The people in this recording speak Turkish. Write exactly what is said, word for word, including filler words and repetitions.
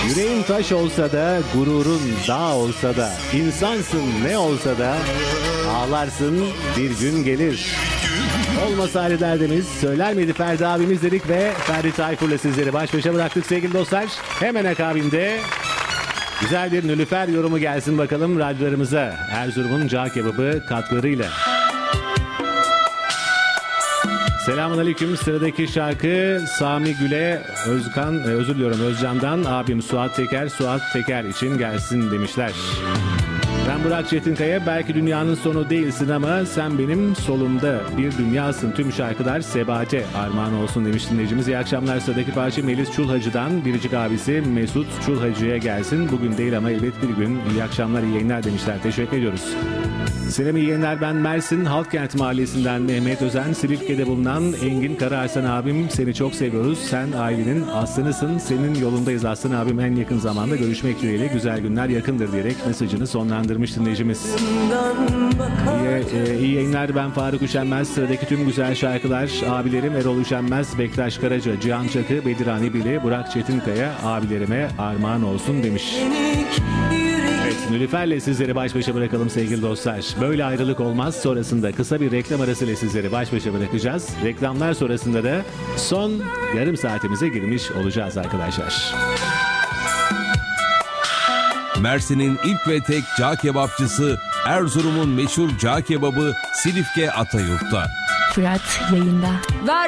Yüreğin taş olsa da, gururun dağ olsa da, insansın ne olsa da, ağlarsın bir gün gelir. Olmasa hali derdimiz, söyler miydi Ferdi abimiz dedik ve Ferdi Tayfur'la sizleri baş başa bıraktık sevgili dostlar. Hemen akabinde güzel bir Nilüfer yorumu gelsin bakalım radyolarımıza. Erzurum'un cağ kebabı katkılarıyla. Selamünaleyküm. Sıradaki şarkı Sami Gül'e Özkan, e, özür diliyorum Özcan'dan abim Suat Teker, Suat Teker için gelsin demişler. Ben Burak Çetinkaya, belki dünyanın sonu değilsin ama sen benim solumda bir dünyasın. Tüm şarkılar Sebace armağan olsun demiş dinleyicimiz. İyi akşamlar. Sıradaki parça Melis Çulhacı'dan biricik abisi Mesut Çulhacı'ya gelsin. Bugün değil ama elbet bir gün. İyi akşamlar, iyi yayınlar demişler. Teşekkür ediyoruz. Selam, iyi yayınlar. Ben Mersin Halkkent Mahallesi'nden Mehmet Özen. Silifke'de bulunan Engin Karaarsan abim, seni çok seviyoruz. Sen ailenin aslanısın. Senin yolundayız aslan abim. En yakın zamanda görüşmek dileğiyle, güzel günler yakındır diyerek mesajını sonlandırmış dinleyicimiz. İyi, e, iyi yayınlar. Ben Faruk Üşenmez. Sıradaki tüm güzel şarkılar abilerim Erol Üşenmez, Bektaş Karaca, Cihan Çakı, Bedirhan İbili, Burak Çetinkaya abilerime armağan olsun demiş. Evet, Nilüfer'le sizleri baş başa bırakalım sevgili dostlar. Böyle ayrılık olmaz. Sonrasında kısa bir reklam arasıyla sizleri baş başa bırakacağız. Reklamlar sonrasında da son yarım saatimize girmiş olacağız arkadaşlar. Mersin'in ilk ve tek cağ kebapçısı, Erzurum'un meşhur cağ kebabı Silifke Atayurt'ta. Fırat yayında. Ver